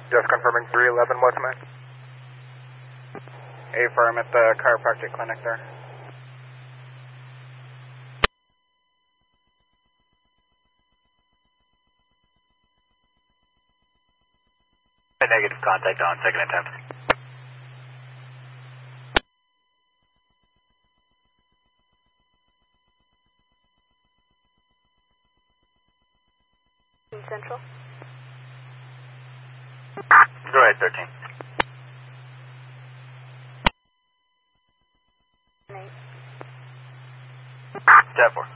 Just confirming 311 West Main. Affirm at the chiropractic clinic there. Negative contact on second attempt. Central. Go ahead, 13. 8. Step 4.